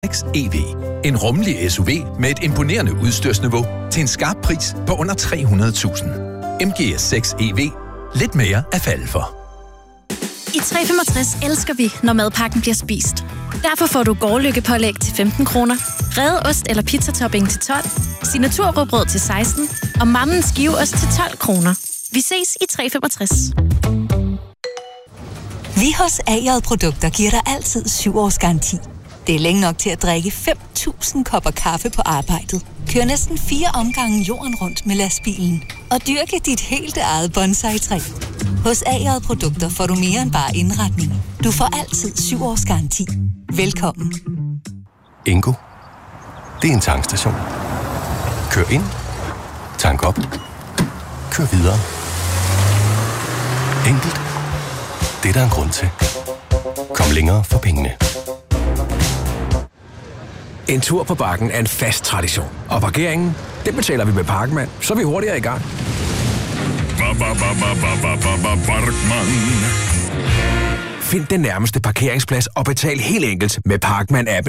EV. En rummelig SUV med et imponerende udstyrsniveau til en skarp pris på under 300.000. MGS6 EV. Lidt mere at falde for. I 365 elsker vi, når madpakken bliver spist. Derfor får du gårdløkkepålæg til 15 kroner, revet ost eller pizzatopping til 12, signaturrugbrød til 16 og mammens skiveost til 12 kroner. Vi ses i 365. Vi hos A.J. Produkter giver dig altid 7 års garanti. Det er længe nok til at drikke 5.000 kopper kaffe på arbejdet. Kør næsten 4 omgange jorden rundt med lastbilen. Og dyrke dit helt eget bonsai-træ. Hos A.J. Produkter får du mere end bare indretning. Du får altid 7 års garanti. Velkommen. Ingo. Det er en tankstation. Kør ind. Tank op. Kør videre. Enkelt. Det er der en grund til. Kom længere for pengene. En tur på Bakken er en fast tradition. Og parkeringen, det betaler vi med Parkman, så er vi hurtigere i gang. Find den nærmeste parkeringsplads og betal helt enkelt med Parkman-appen.